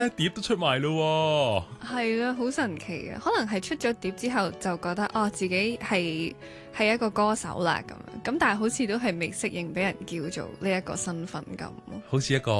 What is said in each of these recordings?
碟都出埋咯喎。 係啊，好神奇嘅。可能係出咗碟之後就覺得自己係一個歌手啦咁樣。咁但係好似都係未適應俾人叫做呢一個身份咁。 好似一個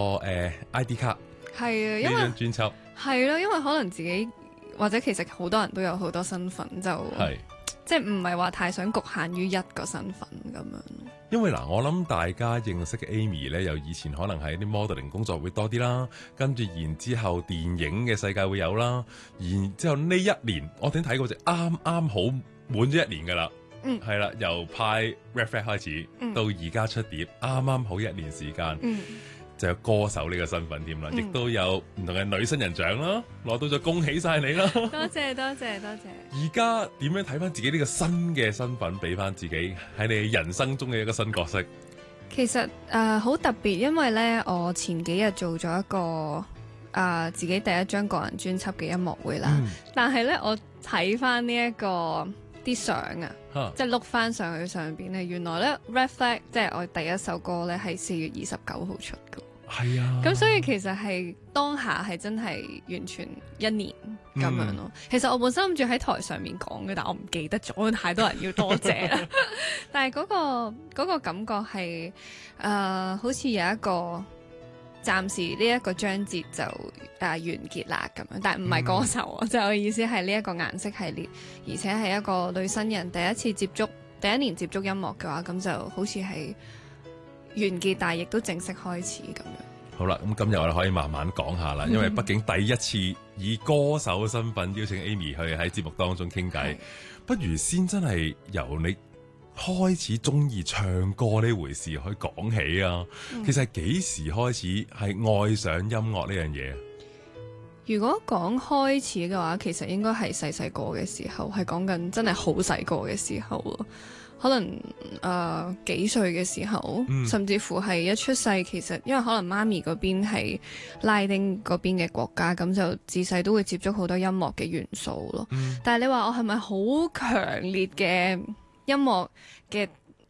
ID 卡。 係啊，因為呢張專輯係咯，因為可能自己或者其實好多人都有好多身份，就即係唔係話太想局限於一個身份咁樣。 因為嗱，我諗大家認識嘅 Amy 咧，由以前可能係啲 modeling 工作會多啲啦，跟住然之後電影嘅世界會有啦，然之後呢一年我哋睇過就啱啱好滿咗1年噶啦，係啦，由派 Red Flag 開始，到而家出碟，啱啱好1年時間。就有歌手呢個身份添啦，亦都有唔同嘅女新人獎啦，攞到咗，恭喜晒你啦！多謝多謝多謝。 而家點樣睇翻自己呢個新嘅身份，俾翻自己喺你人生中嘅一個新角色？ 其實好特別，因為咧我前幾日做咗一個自己第一張個人專輯嘅音樂會啦，但係咧我睇翻呢一個啲相啊，即係碌翻上去上邊咧，原來咧 Red Flag 即係我第一首歌咧係4月29號出嘅。 係啊， 咁所以其實係當下係真係完全1年咁樣咯。其實我本身諗住喺台上面講嘅，但我唔記得咗，太多人要多謝啦。但係嗰個感覺係好似有一個暫時呢一個章節就完結啦咁樣，但係唔係歌手，就我意思係呢一個顏色系列，而且係一個女新人第一年接觸音樂嘅話，咁就好似係完結，但係亦都正式開始咁樣。 好啦，咁今日我哋可以慢慢講下啦，因為畢竟第一次以歌手身份邀請 Amy 去喺節目當中傾偈，不如先真係由你開始中意唱歌呢回事去講起啊。其實係幾時開始係愛上音樂呢樣嘢？ 如果講開始嘅話，其實應該係細細個嘅時候，係講緊真係好細個嘅時候咯。可能幾歲嘅時候，甚至乎係一出世，其實因為可能媽咪嗰邊係拉丁嗰邊嘅國家，咁就自細都會接觸好多音樂嘅元素咯。但係你話我係咪好強烈嘅音樂嘅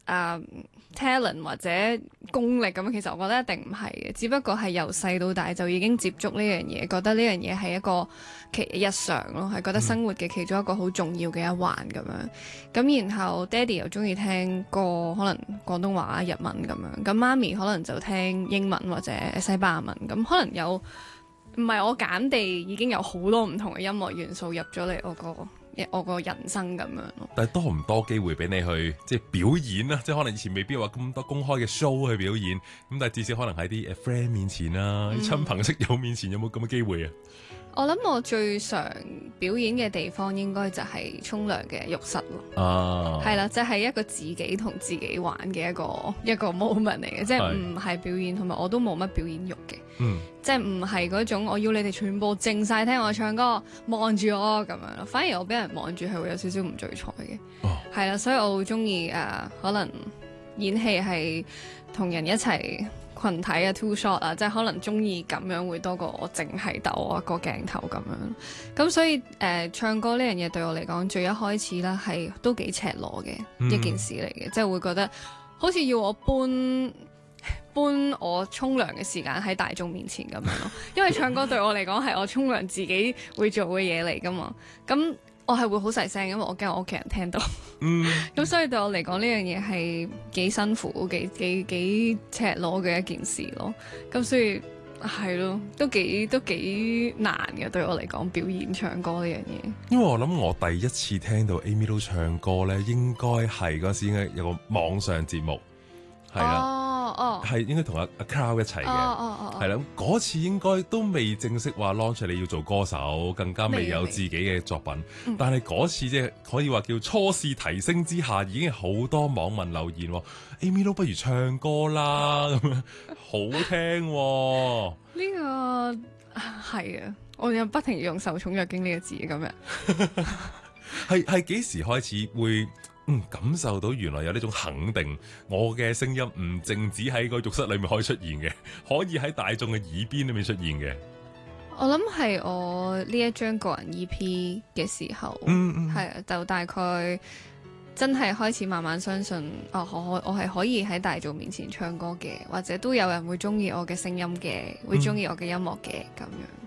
talent 或者功力咁？其實我覺得一定唔係嘅，只不過係由細到大就已經接觸呢樣嘢，覺得呢樣嘢係一個日常咯，係覺得生活嘅其中一個好重要嘅一環咁樣。咁然後爹哋又中意聽歌，可能廣東話、日文咁樣。咁媽咪可能就聽英文或者西班牙文。咁可能有唔係我揀地已經有好多唔同嘅音樂元素入咗嚟我個人生咁樣咯。 但係多唔多機會俾你去即係表演啊？即係可能以前未必話咁多公開嘅 show 去表演，咁但係至少可能喺啲friend 面前啊、親朋戚友面前有冇咁嘅機會啊？ 我諗我最常表演嘅地方應該就係沖涼嘅浴室咯。係啦，就係一個自己同自己玩嘅一個 moment 嚟嘅，即係唔係表演，同埋我都冇乜表演欲嘅。即係唔係嗰種我要你哋全部靜晒聽我唱歌，望住我咁樣咯。反而我俾人望住係會有少少唔聚財嘅。係啦，所以我好中意可能演戲係同人一齊群體啊 two shot 啊，即係可能中意咁樣會多過我淨係得我一個鏡頭咁樣。咁所以唱歌呢樣嘢對我嚟講，最一開始啦係都幾赤裸嘅一件事嚟嘅，即係會覺得好似要我搬我沖涼嘅時間喺大眾面前咁樣咯。因為唱歌對我嚟講係我沖涼自己會做嘅嘢嚟噶嘛。咁我係會好細聲，因為我驚我屋企人聽到。咁所以對我嚟講呢樣嘢係幾辛苦、幾赤裸嘅一件事咯。咁所以係咯，都幾難嘅對我嚟講表演唱歌呢樣嘢。 因為我諗我第一次聽到 Amy Lo 唱歌咧，應該係嗰時應該有個網上節目，係啦。係應該同阿 Cloud 一齊嘅，係啦。嗰次應該都未正式話 launch 你要做歌手，更加未有自己嘅作品。但係嗰次即係可以話叫初試提升之下，已經好多網民留言，Amy Lo 不如唱歌啦咁樣，好聽。 呢個係啊，我又不停要用受寵若驚呢個字今日。 係幾時開始會？感受到原來有呢種肯定，我嘅聲音唔淨止喺個浴室裏面可以出現嘅，可以喺大眾嘅耳邊裏面出現嘅。 我諗係我呢一張個人 EP 嘅時候，係啊，就大概真係開始慢慢相信，我係可以喺大眾面前唱歌嘅，或者都有人會中意我嘅聲音嘅，會中意我嘅音樂嘅咁樣。